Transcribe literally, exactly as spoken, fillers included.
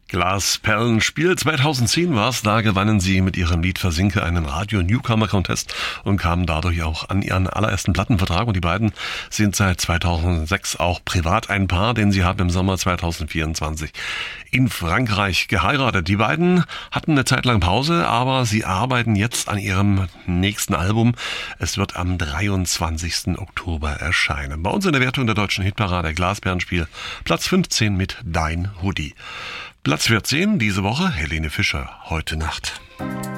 Glasperlenspiel zweitausendzehn war es, da gewannen sie mit ihrem Lied Versinke einen Radio-Newcomer-Contest und kamen dadurch auch an ihren allerersten Plattenvertrag. Und die beiden sind seit zweitausendsechs auch privat ein Paar, denn sie haben im Sommer zweitausendvierundzwanzig in Frankreich geheiratet. Die beiden hatten eine Zeit lang Pause, aber sie arbeiten jetzt an ihrem nächsten Album. Es wird am dreiundzwanzigsten Oktober erscheinen. Bei uns in der Wertung der deutschen Hitparade Glasperlenspiel Platz fünfzehn mit Dein Hoodie. Platz vierzehn diese Woche Helene Fischer, Heute Nacht.